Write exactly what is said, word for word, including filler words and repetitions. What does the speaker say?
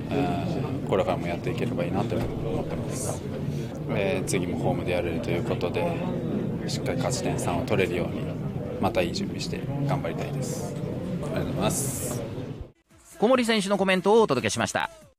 えー、これからもやっていければいいなと思ってます。えー、次もホームでやれるということで、しっかり勝ち点さんを取れるようにまたいい準備して頑張りたいです。ありがとうございます。 小森選手のコメントをお届けしました。